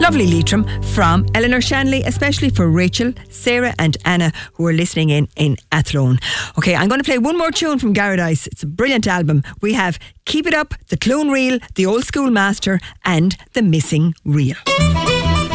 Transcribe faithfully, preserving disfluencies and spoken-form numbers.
Lovely Leitrim from Eleanor Shanley, especially for Rachel, Sarah and Anna who are listening in in Athlone. Okay, I'm going to play one more tune from Garadice. It's a brilliant album. We have Keep It Up, The Clone Reel, The Old School Master and The Missing Reel.